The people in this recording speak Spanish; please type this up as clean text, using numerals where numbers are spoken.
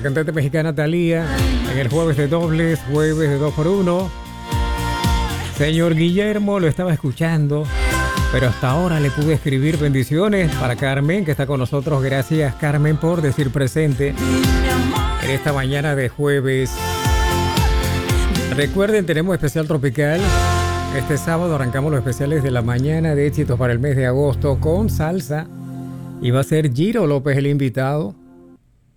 cantante mexicana Thalía, en el jueves de dobles, jueves de 2x1. Señor Guillermo, lo estaba escuchando, pero hasta ahora le pude escribir bendiciones para Carmen, que está con nosotros. Gracias, Carmen, por decir presente en esta mañana de jueves. Recuerden, tenemos especial tropical. Este sábado arrancamos los especiales de la mañana de éxitos para el mes de agosto con salsa. Y va a ser Giro López el invitado.